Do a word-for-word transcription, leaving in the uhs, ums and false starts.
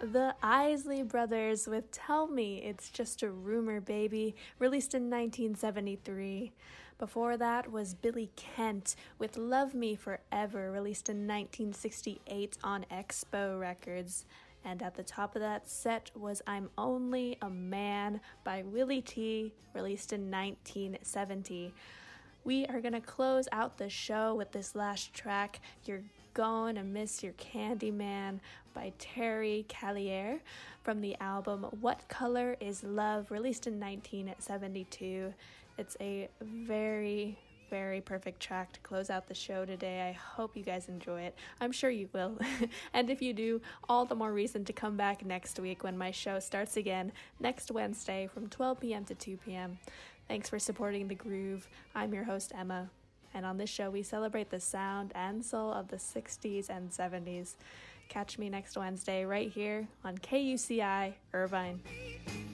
The Isley Brothers with Tell Me It's Just a Rumor Baby, released in nineteen seventy-three. Before that was Billy Kent with Love Me Forever, released in nineteen sixty-eight on Expo Records. And at the top of that set was I'm Only a Man by Willie T, released in nineteen seventy. We are going to close out the show with this last track, You're Gonna Miss Your Candyman by Terry Callier from the album What Color Is Love, released in nineteen seventy-two. It's a very, very perfect track to close out the show today. I hope you guys enjoy it. I'm sure you will. And if you do, all the more reason to come back next week when my show starts again next Wednesday from twelve p.m. to two p.m. Thanks for supporting The Groove. I'm your host, Emma. And on this show, we celebrate the sound and soul of the sixties and seventies. Catch me next Wednesday right here on K U C I Irvine.